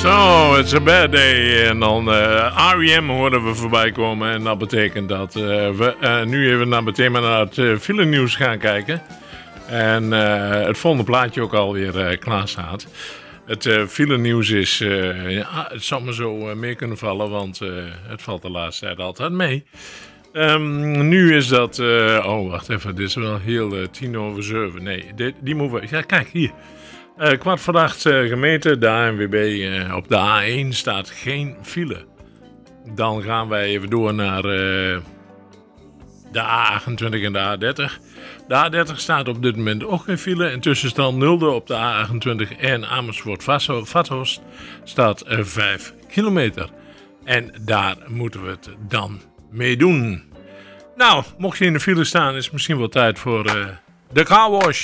Zo, it's a bad day. En dan R.E.M. hoorden we voorbij komen. En dat betekent dat we nu even meteen maar naar het file nieuws gaan kijken. En het volgende plaatje ook alweer klaar staat. Het file nieuws is, het zou me zo mee kunnen vallen, want het valt de laatste tijd altijd mee. Nu is dat, wacht even, dit is wel heel 7:10. Nee, die moeten we, ja kijk hier. 7:15 gemeten, de ANWB op de A1 staat geen file. Dan gaan wij even door naar de A28 en de A30. De A30 staat op dit moment ook geen file. En tussenstand Nulde op de A28 en Amersfoort-Vathorst staat 5 kilometer. En daar moeten we het dan mee doen. Nou, mocht je in de file staan, is het misschien wel tijd voor de carwash.